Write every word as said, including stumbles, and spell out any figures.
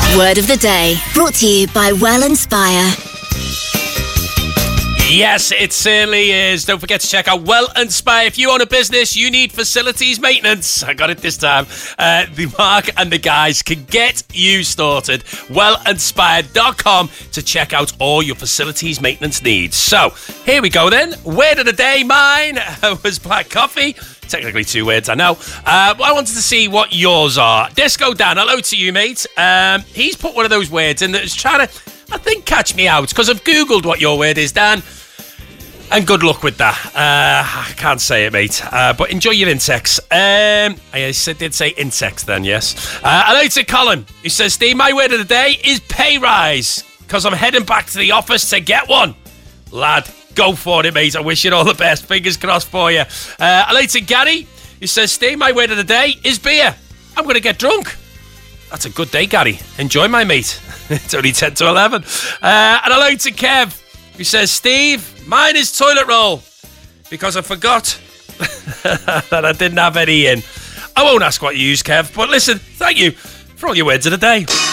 Word of the day, brought to you by Well Inspire. Yes, it certainly is. Don't forget to check out Well Inspire. If you own a business, you need facilities maintenance. I got it this time. Uh, the Mark and the guys can get you started. well inspire dot com to check out all your facilities maintenance needs. So, here we go then. Word of the day, mine was black coffee. Technically two words, I know. Uh, but I wanted to see what yours are. Disco Dan, hello to you, mate. Um, he's put one of those words in that is trying to, I think, catch me out, because I've Googled what your word is, Dan. And good luck with that. Uh, I can't say it, mate. Uh, but enjoy your insects. Um, I did say insects then, yes. Uh, hello to Colin, who says, Steve, my word of the day is pay rise, because I'm heading back to the office to get one. Lad, go for it, mate. I wish you all the best. Fingers crossed for you. Uh, hello to Gary, who says, Steve, my word of the day is beer. I'm going to get drunk. That's a good day, Gary. Enjoy, my mate. It's only ten to eleven. Uh, and hello to Kev, who says, Steve, mine is toilet roll, because I forgot that I didn't have any in. I won't ask what you use, Kev, but listen, thank you for all your words of the day.